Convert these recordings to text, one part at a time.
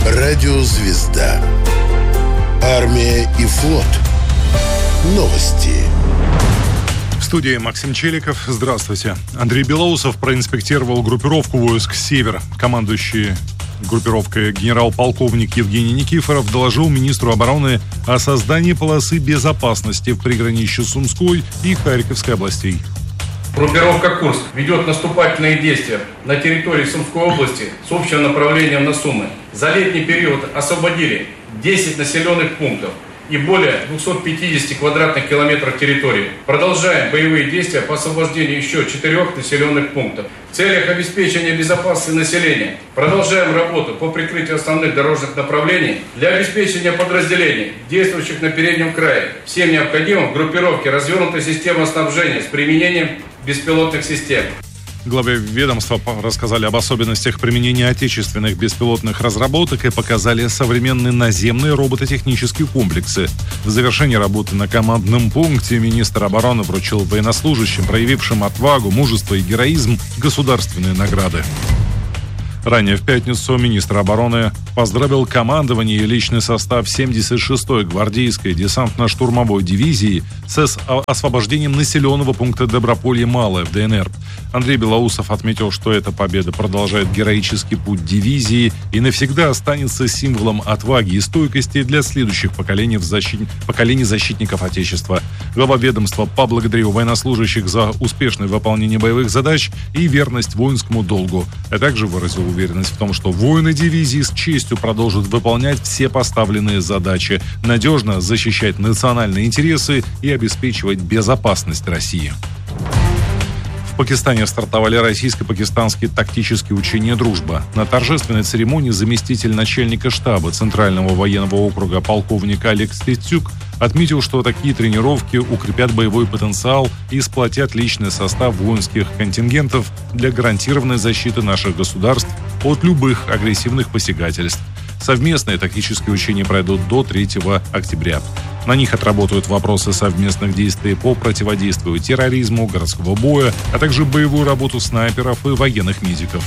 Радиозвезда. Армия и флот. Новости. В студии Максим Челиков. Здравствуйте. Андрей Белоусов проинспектировал группировку войск «Север». Командующий группировкой генерал-полковник Евгений Никифоров доложил министру обороны о создании полосы безопасности в приграничье Сумской и Харьковской областей. Группировка «Курск» ведет наступательные действия на территории Сумской области с общим направлением на Сумы. За летний период освободили 10 населенных пунктов и более 250 квадратных километров территории. Продолжаем боевые действия по освобождению еще 4 населенных пунктов. В целях обеспечения безопасности населения продолжаем работу по прикрытию основных дорожных направлений для обеспечения подразделений, действующих на переднем крае. Всем необходимым в группировке развернута система снабжения с применением беспилотных систем. Главе ведомства рассказали об особенностях применения отечественных беспилотных разработок и показали современные наземные робототехнические комплексы. В завершении работы на командном пункте министр обороны вручил военнослужащим, проявившим отвагу, мужество и героизм, государственные награды. Ранее в пятницу министр обороны поздравил командование и личный состав 76-й гвардейской десантно-штурмовой дивизии с освобождением населенного пункта Доброполье-Малое в ДНР. Андрей Белоусов отметил, что эта победа продолжает героический путь дивизии и навсегда останется символом отваги и стойкости для следующих поколений защитников Отечества. Глава ведомства поблагодарил военнослужащих за успешное выполнение боевых задач и верность воинскому долгу, а также выразил уверенность в том, что воины дивизии с честью продолжат выполнять все поставленные задачи, надежно защищать национальные интересы и обеспечивать безопасность России. В Пакистане стартовали российско-пакистанские тактические учения «Дружба». На торжественной церемонии заместитель начальника штаба Центрального военного округа полковник Олег Стецюк отметил, что такие тренировки укрепят боевой потенциал и сплотят личный состав воинских контингентов для гарантированной защиты наших государств от любых агрессивных посягательств. Совместные тактические учения пройдут до 3 октября. На них отработают вопросы совместных действий по противодействию терроризму, городского боя, а также боевую работу снайперов и военных медиков.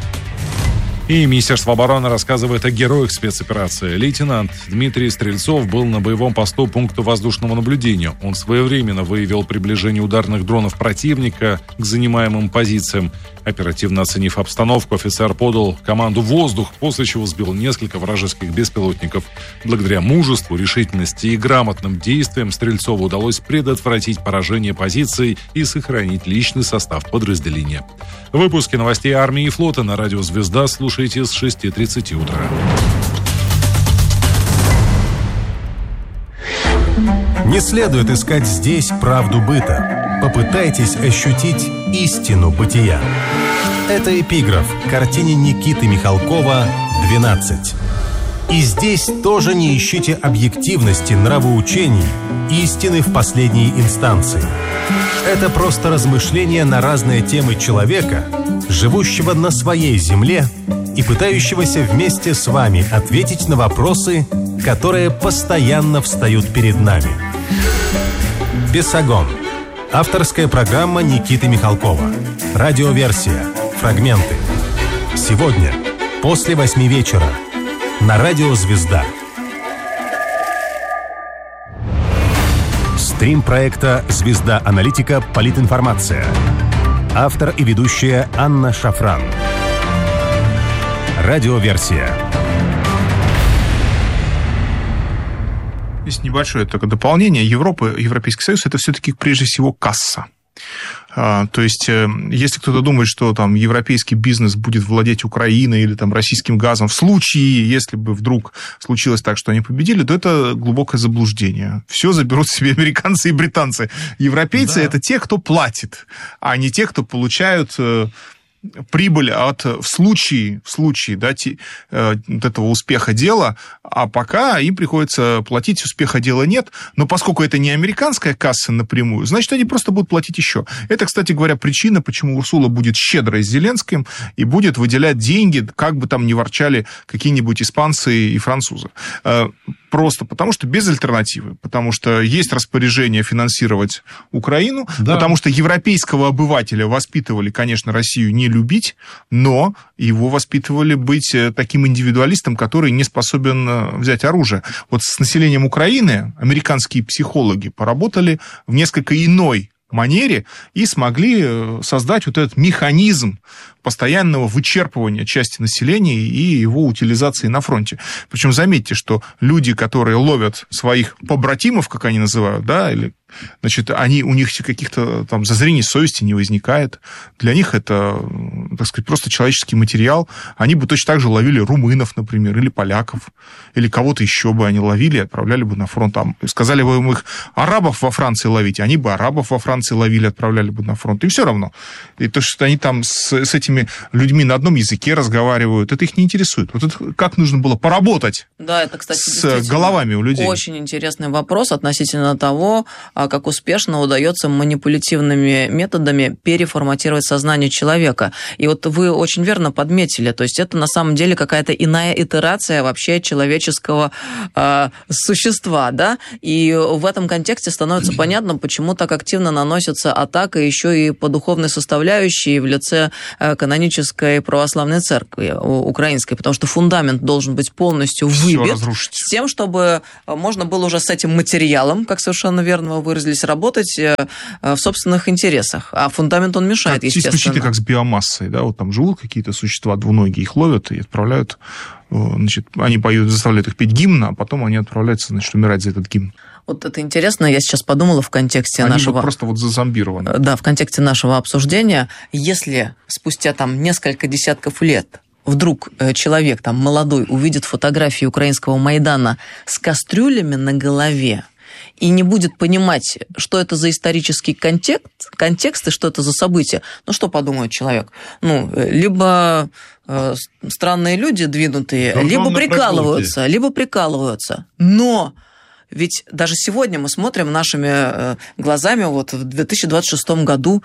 И Министерство обороны рассказывает о героях спецоперации. Лейтенант Дмитрий Стрельцов был на боевом посту пункта воздушного наблюдения. Он своевременно выявил приближение ударных дронов противника к занимаемым позициям. Оперативно оценив обстановку, офицер подал команду «Воздух», после чего сбил несколько вражеских беспилотников. Благодаря мужеству, решительности и грамотным действиям Стрельцову удалось предотвратить поражение позиций и сохранить личный состав подразделения. Выпуски новостей армии и флота на радио «Звезда» слушайте с 6:30 утра. Не следует искать здесь правду быта. Попытайтесь ощутить истину бытия. Это эпиграф к картине Никиты Михалкова «12». И здесь тоже не ищите объективности, нравоучений, истины в последней инстанции. Это просто размышления на разные темы человека, живущего на своей земле и пытающегося вместе с вами ответить на вопросы, которые постоянно встают перед нами. «Бесогон». Авторская программа Никиты Михалкова. Радиоверсия. Фрагменты. Сегодня, после 8 вечера. На радио «Звезда». Стрим проекта «Звезда Аналитика. Политинформация». Автор и ведущая Анна Шафран. Радиоверсия. Есть небольшое только дополнение. Европа, Европейский Союз – это все-таки прежде всего касса. То есть, если кто-то думает, что там европейский бизнес будет владеть Украиной или там российским газом, в случае, если бы вдруг случилось так, что они победили, то это глубокое заблуждение. Все заберут себе американцы и британцы. Европейцы – это те, кто платит, а не те, кто получают прибыль в случае вот этого успеха дела, а пока им приходится платить, успеха дела нет, но поскольку это не американская касса напрямую, значит, они просто будут платить еще. Это, кстати говоря, причина, почему Урсула будет щедрой с Зеленским и будет выделять деньги, как бы там ни ворчали какие-нибудь испанцы и французы. Просто потому, что без альтернативы. Потому что есть распоряжение финансировать Украину, потому что европейского обывателя воспитывали, конечно, Россию не любить, но его воспитывали быть таким индивидуалистом, который не способен взять оружие. Вот с населением Украины американские психологи поработали в несколько иной манере и смогли создать вот этот механизм постоянного вычерпывания части населения и его утилизации на фронте. Причем заметьте, что люди, которые ловят своих побратимов, как они называют, да, или, значит, у них каких-то там зазрений совести не возникает. Для них это, так сказать, просто человеческий материал. Они бы точно так же ловили румынов, например, или поляков, или кого-то еще бы они ловили и отправляли бы на фронт. Там сказали бы им их арабов во Франции ловить, они бы арабов во Франции ловили, отправляли бы на фронт. И все равно. И то, что они там с этими людьми на одном языке разговаривают, это их не интересует. Вот это как нужно было поработать, да, это, кстати, с головами у людей. Очень интересный вопрос относительно того, как успешно удается манипулятивными методами переформатировать сознание человека. И вот вы очень верно подметили, то есть это на самом деле какая-то иная итерация вообще человеческого существа, да, и в этом контексте становится понятно, почему так активно наносится атака еще и по духовной составляющей в лице канонической православной церкви украинской, потому что фундамент должен быть полностью выбит с тем, чтобы можно было уже с этим материалом, как совершенно верно вы выразились, работать в собственных интересах. А фундамент он мешает, естественно. Исключительно как с биомассой, да, вот там живут какие-то существа двуногие, их ловят и отправляют, значит, они поют, заставляют их петь гимн, а потом они отправляются, значит, умирать за этот гимн. Вот это интересно, я сейчас подумала в контексте нашего... Они просто вот зазомбированы. Да, в контексте нашего обсуждения, если спустя там несколько десятков лет вдруг человек там молодой увидит фотографии украинского Майдана с кастрюлями на голове и не будет понимать, что это за исторический контекст и что это за событие, ну что подумает человек? Ну, либо странные люди двинутые, либо прикалываются. Но ведь даже сегодня мы смотрим нашими глазами вот в 2026 году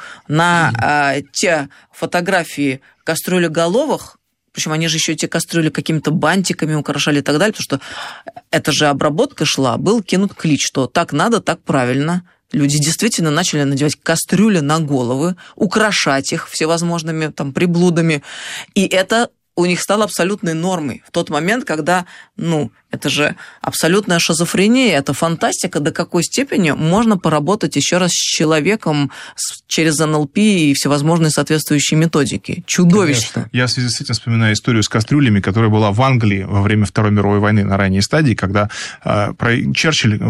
на те фотографии кастрюлеголовых, причем они же еще эти кастрюли какими-то бантиками украшали и так далее, потому что это же обработка шла, был кинут клич, что так надо, так правильно. Люди действительно начали надевать кастрюли на головы, украшать их всевозможными там приблудами, и это у них стало абсолютной нормой в тот момент, когда, ну, это же абсолютная шизофрения, это фантастика, до какой степени можно поработать еще раз с человеком через НЛП и всевозможные соответствующие методики. Чудовищно. Конечно. Я в связи с этим вспоминаю историю с кастрюлями, которая была в Англии во время Второй мировой войны на ранней стадии, когда Черчилль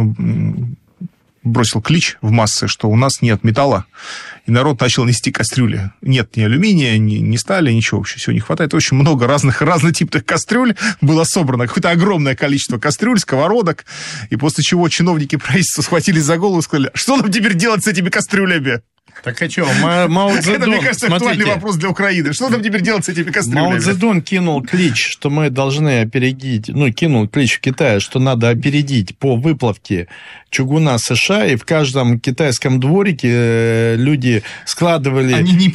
бросил клич в массы, что у нас нет металла, и народ начал нести кастрюли. Нет ни алюминия, ни стали, ничего вообще, всего не хватает. Очень много разнотипных кастрюль было собрано, какое-то огромное количество кастрюль, сковородок, и после чего чиновники правительства схватились за голову и сказали, что нам теперь делать с этими кастрюлями? Так а что, Мао Цзэдун... Это, мне кажется, актуальный вопрос для Украины. Что нам теперь делать с этими кастрюлями? Мао Цзэдун кинул клич, что мы должны опередить... Ну, кинул клич в Китае, что надо опередить по выплавке чугуна США, и в каждом китайском дворике люди складывали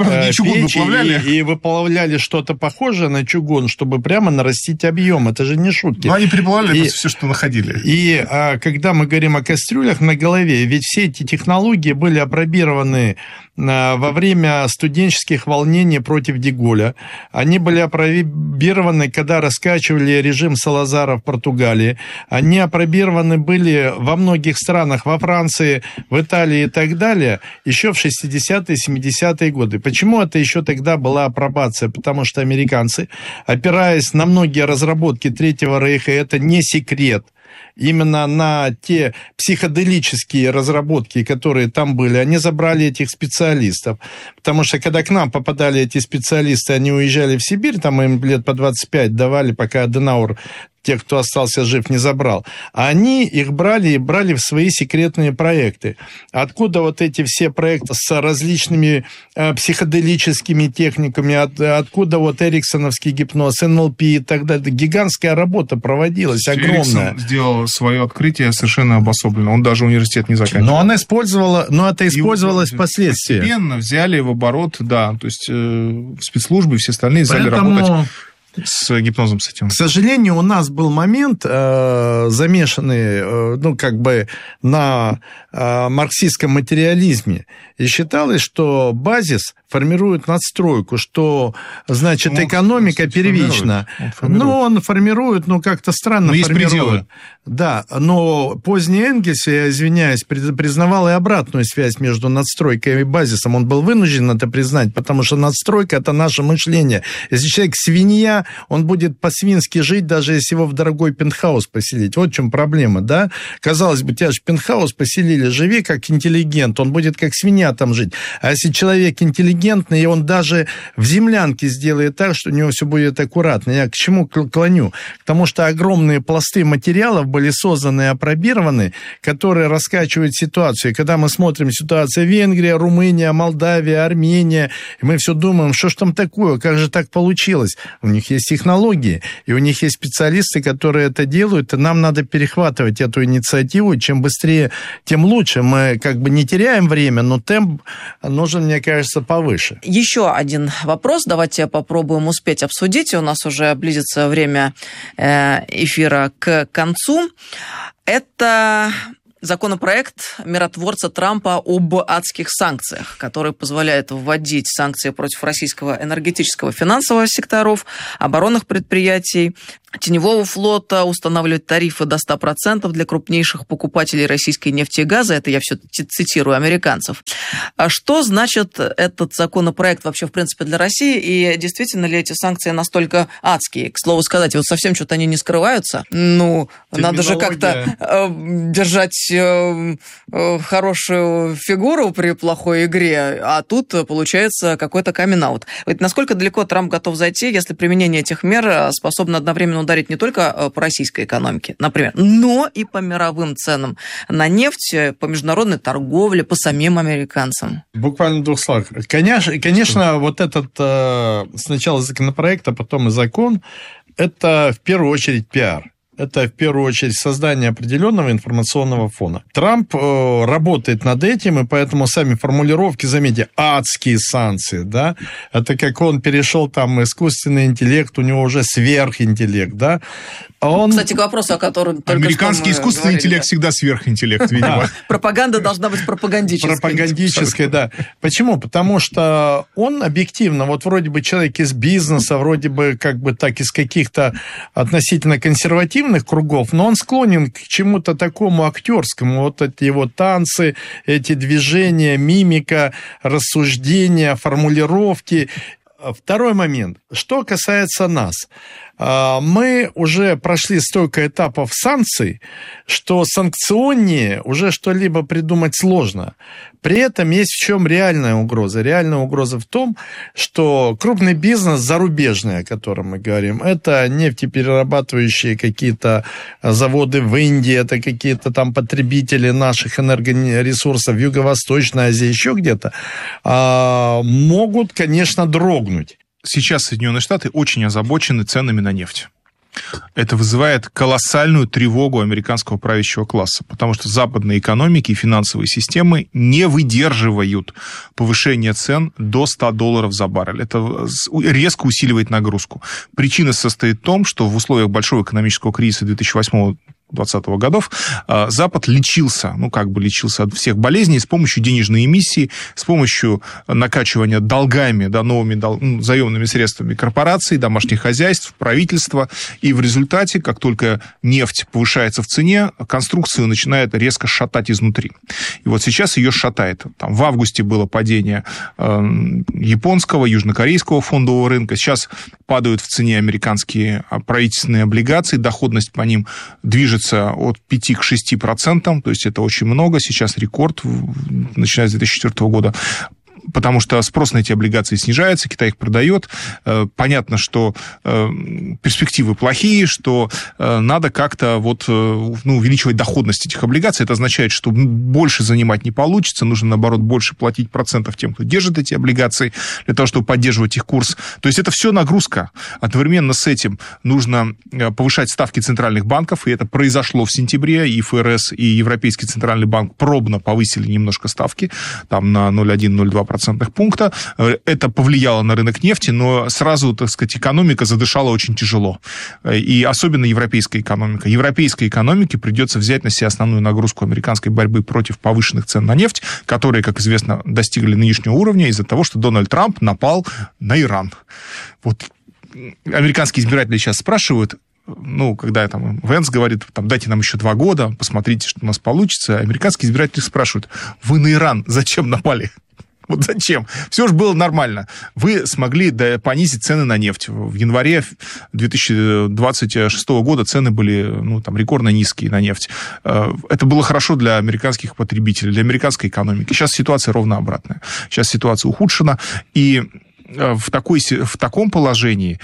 печи и выплавляли что-то похожее на чугун, чтобы прямо нарастить объем. Это же не шутки. Ну, они переплавляли все, что находили. И когда мы говорим о кастрюлях на голове, ведь все эти технологии были апробированы во время студенческих волнений против де Голля. Они были апробированы, когда раскачивали режим Салазара в Португалии. Они апробированы были во многих странах, во Франции, в Италии и так далее, еще в 60-е, 70-е годы. Почему это еще тогда была апробация? Потому что американцы, опираясь на многие разработки Третьего Рейха, это не секрет, именно на те психоделические разработки, которые там были, они забрали этих специалистов. Потому что, когда к нам попадали эти специалисты, они уезжали в Сибирь, там им лет по 25 давали, пока Аденауэр тех, кто остался жив, не забрал. А они их брали в свои секретные проекты. Откуда вот эти все проекты с различными психоделическими техниками, откуда вот эриксоновский гипноз, НЛП и так далее. Гигантская работа проводилась, огромная. Эриксон сделал свое открытие совершенно обособленно. Он даже университет не заканчивал. Но это использовалось впоследствии. Постепенно взяли в оборот, да, то есть спецслужбы и все остальные взяли работать с гипнозом с этим. К сожалению, у нас был момент, замешанный, на марксистском материализме. И считалось, что базис формирует надстройку, что, значит, экономика первична. Он формирует, как-то странно формирует. Да, но поздний Энгельс, я извиняюсь, признавал и обратную связь между надстройкой и базисом. Он был вынужден это признать, потому что надстройка – это наше мышление. Если человек свинья, он будет по-свински жить, даже если его в дорогой пентхаус поселить. Вот в чем проблема, да? Казалось бы, тебя же в пентхаус поселили, живи как интеллигент, он будет как свинья там жить. А если человек интеллигентный, и он даже в землянке сделает так, что у него все будет аккуратно. Я к чему клоню? К тому, что огромные пласты материалов были созданы и апробированы, которые раскачивают ситуацию. И когда мы смотрим ситуацию Венгрия, Румыния, Молдавия, Армения, и мы все думаем, что ж там такое, как же так получилось? У них есть технологии, и у них есть специалисты, которые это делают, и нам надо перехватывать эту инициативу. Чем быстрее, тем лучше. Мы не теряем время, но темп нужен, мне кажется, повыше. Еще один вопрос. Давайте попробуем успеть обсудить. У нас уже близится время эфира к концу. Это законопроект миротворца Трампа об адских санкциях, который позволяет вводить санкции против российского энергетического финансового секторов, оборонных предприятий, теневого флота, устанавливать тарифы до 100% для крупнейших покупателей российской нефти и газа. Это я все цитирую американцев. А что значит этот законопроект вообще, в принципе, для России? И действительно ли эти санкции настолько адские? К слову сказать, совсем что-то они не скрываются. Надо же как-то держать хорошую фигуру при плохой игре, а тут получается какой-то камин-аут. Ведь насколько далеко Трамп готов зайти, если применение этих мер способно одновременно ударить не только по российской экономике, например, но и по мировым ценам на нефть, по международной торговле, по самим американцам? Буквально в двух словах. Конечно, вот этот сначала законопроект, а потом и закон, это в первую очередь пиар. Это, в первую очередь, создание определенного информационного фона. Трамп работает над этим, и поэтому сами формулировки, заметьте, адские санкции, да, это как он перешел искусственный интеллект, у него уже сверхинтеллект, да. Кстати, к вопросу, о котором только американский искусственный интеллект всегда сверхинтеллект, видимо. Пропаганда должна быть пропагандической. Пропагандической, да. Почему? Потому что он объективно, вроде бы человек из бизнеса, вроде бы из каких-то относительно консервативных кругов, но он склонен к чему-то такому актерскому. Эти его танцы, эти движения, мимика, рассуждения, формулировки. Второй момент. Что касается нас. Мы уже прошли столько этапов санкций, что санкционнее уже что-либо придумать сложно. При этом есть в чем реальная угроза. Реальная угроза в том, что крупный бизнес зарубежный, о котором мы говорим, это нефтеперерабатывающие какие-то заводы в Индии, это какие-то там потребители наших энергоресурсов в Юго-Восточной Азии, еще где-то, могут, конечно, дрогнуть. Сейчас Соединенные Штаты очень озабочены ценами на нефть. Это вызывает колоссальную тревогу американского правящего класса, потому что западные экономики и финансовые системы не выдерживают повышения цен до $100 за баррель. Это резко усиливает нагрузку. Причина состоит в том, что в условиях большого экономического кризиса 2008-2020 годов Запад лечился, лечился от всех болезней с помощью денежной эмиссии, с помощью накачивания долгами, новыми заемными средствами корпораций, домашних хозяйств, правительства. И в результате, как только нефть повышается в цене, конструкцию начинает резко шатать изнутри. И сейчас ее шатает. В августе было падение японского, южнокорейского фондового рынка. Сейчас падают в цене американские правительственные облигации, доходность по ним движется от 5 к 6%, то есть это очень много, сейчас рекорд, начиная с 2004 года. Потому что спрос на эти облигации снижается, Китай их продает. Понятно, что перспективы плохие, что надо как-то увеличивать доходность этих облигаций. Это означает, что больше занимать не получится, нужно, наоборот, больше платить процентов тем, кто держит эти облигации, для того, чтобы поддерживать их курс. То есть это все нагрузка. Одновременно с этим нужно повышать ставки центральных банков, и это произошло в сентябре, и ФРС, и Европейский центральный банк пробно повысили немножко ставки, на 0,1-0,2%. процентных пункта. Это повлияло на рынок нефти, но сразу, так сказать, экономика задышала очень тяжело. И особенно европейская экономика. Европейской экономике придется взять на себя основную нагрузку американской борьбы против повышенных цен на нефть, которые, как известно, достигли нынешнего уровня из-за того, что Дональд Трамп напал на Иран. Вот американские избиратели сейчас спрашивают, когда там Венс говорит, дайте нам еще 2 года, посмотрите, что у нас получится, американские избиратели спрашивают, вы на Иран зачем напали? Вот зачем? Все же было нормально. Вы смогли понизить цены на нефть. В январе 2026 года цены были рекордно низкие на нефть. Это было хорошо для американских потребителей, для американской экономики. Сейчас ситуация ровно обратная. Сейчас ситуация ухудшена. И в таком положении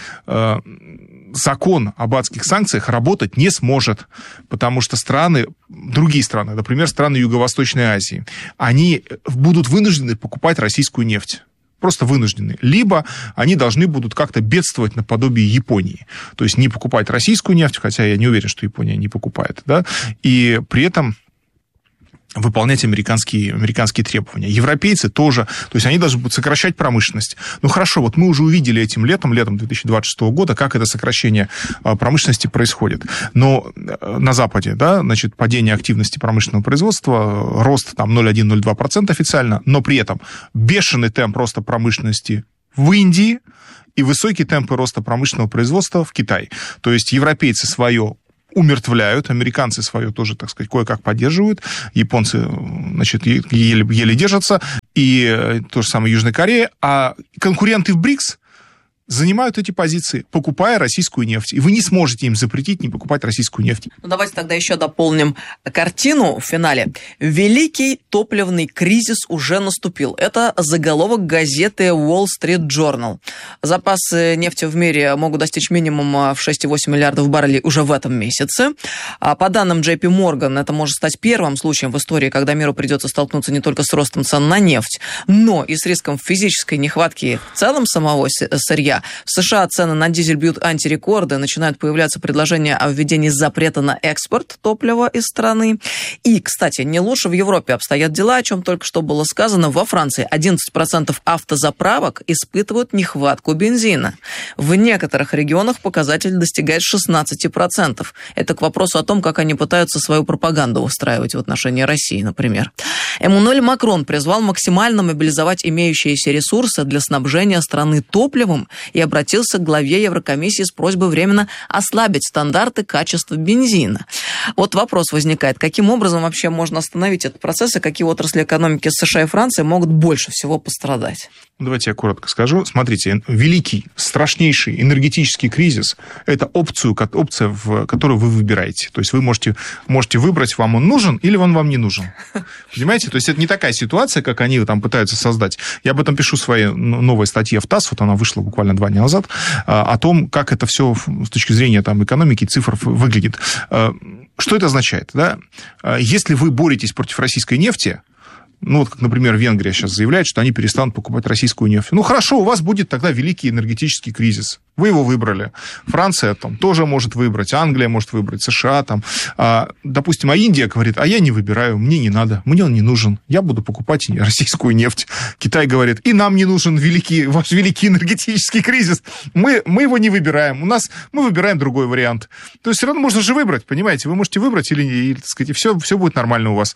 закон об адских санкциях работать не сможет, потому что другие страны, например, страны Юго-Восточной Азии, они будут вынуждены покупать российскую нефть. Просто вынуждены. Либо они должны будут как-то бедствовать наподобие Японии. То есть не покупать российскую нефть, хотя я не уверен, что Япония не покупает, да, и при этом выполнять американские требования. Европейцы тоже, то есть они должны будут сокращать промышленность. Хорошо, вот мы уже увидели этим летом 2026 года, как это сокращение промышленности происходит. Но на Западе, да, значит, падение активности промышленного производства, рост 0,1-0,2% официально, но при этом бешеный темп роста промышленности в Индии и высокие темпы роста промышленного производства в Китае. То есть европейцы свое умертвляют, американцы свое тоже, так сказать, кое-как поддерживают, японцы, значит, еле держатся, и то же самое Южная Корея, а конкуренты в БРИКС занимают эти позиции, покупая российскую нефть. И вы не сможете им запретить не покупать российскую нефть. Давайте тогда еще дополним картину в финале. Великий топливный кризис уже наступил. Это заголовок газеты Wall Street Journal. Запасы нефти в мире могут достичь минимума в 6,8 миллиардов баррелей уже в этом месяце. По данным JP Morgan, это может стать первым случаем в истории, когда миру придется столкнуться не только с ростом цен на нефть, но и с риском физической нехватки в целом самого сырья. В США цены на дизель бьют антирекорды, начинают появляться предложения о введении запрета на экспорт топлива из страны. И, кстати, не лучше в Европе обстоят дела, о чем только что было сказано. Во Франции 11% автозаправок испытывают нехватку бензина. В некоторых регионах показатель достигает 16%. Это к вопросу о том, как они пытаются свою пропаганду устраивать в отношении России, например. Эммануэль Макрон призвал максимально мобилизовать имеющиеся ресурсы для снабжения страны топливом и обратился к главе Еврокомиссии с просьбой временно ослабить стандарты качества бензина. Вот вопрос возникает, каким образом вообще можно остановить этот процесс, и какие отрасли экономики США и Франции могут больше всего пострадать? Давайте я коротко скажу. Смотрите, великий, страшнейший энергетический кризис – это опция, которую вы выбираете. То есть вы можете выбрать, вам он нужен или он вам не нужен. Понимаете? То есть это не такая ситуация, как они там пытаются создать. Я об этом пишу в своей новой статье в ТАСС, вот она вышла буквально 2 дня назад, о том, как это все с точки зрения экономики, цифр выглядит. Что это означает? Да? Если вы боретесь против российской нефти, как, например, Венгрия сейчас заявляет, что они перестанут покупать российскую нефть. Хорошо, у вас будет тогда великий энергетический кризис. Вы его выбрали. Франция тоже может выбрать, Англия может выбрать, США . Допустим, Индия говорит, а я не выбираю, мне не надо, мне он не нужен, я буду покупать российскую нефть. Китай говорит, и нам не нужен ваш великий энергетический кризис. Мы его не выбираем, мы выбираем другой вариант. То есть все равно можно же выбрать, понимаете, вы можете выбрать или так сказать, все будет нормально у вас.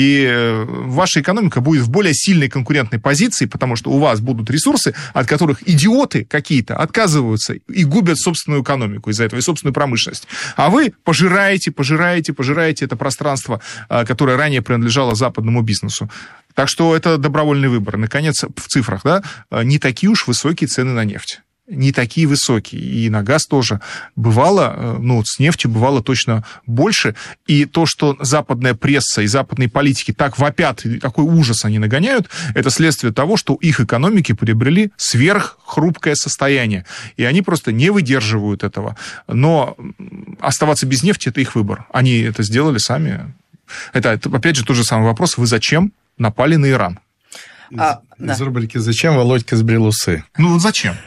И ваша экономика будет в более сильной конкурентной позиции, потому что у вас будут ресурсы, от которых идиоты какие-то отказываются и губят собственную экономику из-за этого, и собственную промышленность. А вы пожираете это пространство, которое ранее принадлежало западному бизнесу. Так что это добровольный выбор. Наконец, в цифрах, да, не такие уж высокие цены на нефть. Не такие высокие. И на газ тоже бывало, с нефтью бывало точно больше. И то, что западная пресса и западные политики так вопят, и такой ужас они нагоняют, это следствие того, что их экономики приобрели сверххрупкое состояние. И они просто не выдерживают этого. Но оставаться без нефти – это их выбор. Они это сделали сами. Это опять же, тот же самый вопрос. Вы зачем напали на Иран? Из рубрики «Зачем Володька сбрил усы?» Зачем?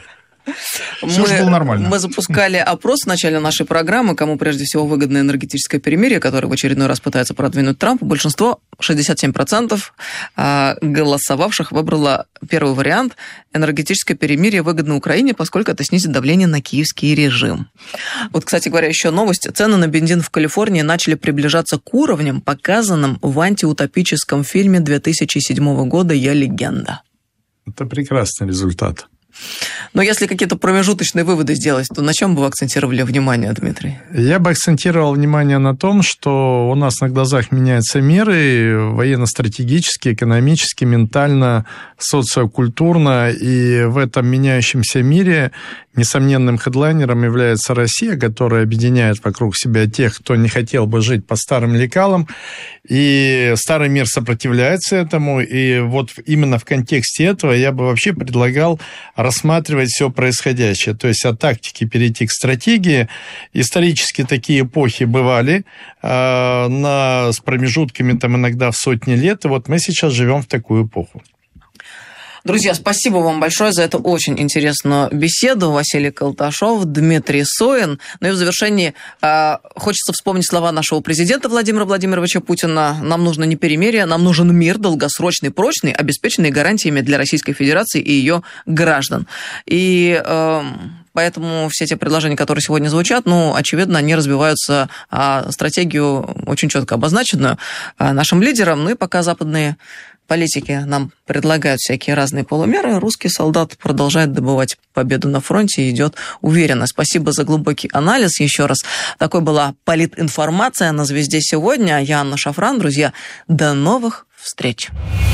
Все же было нормально. Мы запускали опрос в начале нашей программы, кому прежде всего выгодно энергетическое перемирие, которое в очередной раз пытается продвинуть Трамп. Большинство, 67% голосовавших выбрало первый вариант. Энергетическое перемирие выгодно Украине, поскольку это снизит давление на киевский режим. Вот, кстати говоря, еще новость. Цены на бензин в Калифорнии начали приближаться к уровням, показанным в антиутопическом фильме 2007 года «Я легенда». Это прекрасный результат. Но если какие-то промежуточные выводы сделать, то на чем бы вы акцентировали внимание, Дмитрий? Я бы акцентировал внимание на том, что у нас на глазах меняются меры военно-стратегические, экономические, ментально, социокультурно, и в этом меняющемся мире несомненным хедлайнером является Россия, которая объединяет вокруг себя тех, кто не хотел бы жить по старым лекалам, и старый мир сопротивляется этому, и вот именно в контексте этого я бы вообще предлагал рассматривать все происходящее, то есть от тактики перейти к стратегии. Исторически такие эпохи бывали с промежутками там иногда в сотни лет, и вот мы сейчас живем в такую эпоху. Друзья, спасибо вам большое за эту очень интересную беседу. Василий Колташов, Дмитрий Соин. Ну и в завершении хочется вспомнить слова нашего президента Владимира Владимировича Путина. Нам нужно не перемирие, нам нужен мир долгосрочный, прочный, обеспеченный гарантиями для Российской Федерации и ее граждан. И поэтому все те предложения, которые сегодня звучат, очевидно, они разбиваются стратегию очень четко обозначенную нашим лидерам. Ну и пока западные политики нам предлагают всякие разные полумеры, русский солдат продолжает добывать победу на фронте и идет уверенно. Спасибо за глубокий анализ. Еще раз, такой была политинформация на «Звезде» сегодня. Я Анна Шафран. Друзья, до новых встреч.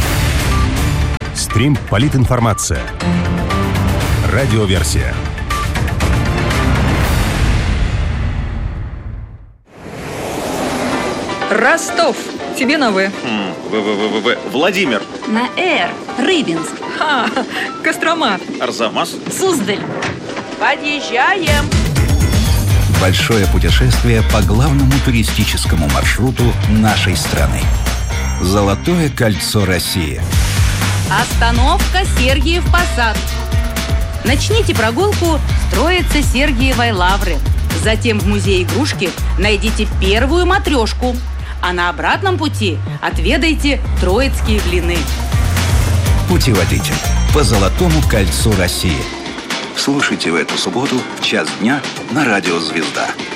Стрим «Политинформация». Радиоверсия. Ростов. Тебе на «В». Владимир. На «Р». Рыбинск. Кострома. Арзамас. Суздаль. Подъезжаем. Большое путешествие по главному туристическому маршруту нашей страны. Золотое кольцо России. Остановка Сергиев Посад. Начните прогулку с Троицы-Сергиевой Лавры. Затем в музее игрушки найдите первую матрешку. А на обратном пути отведайте троицкие блины. Путеводитель по Золотому кольцу России. Слушайте в эту субботу в час дня на радио «Звезда».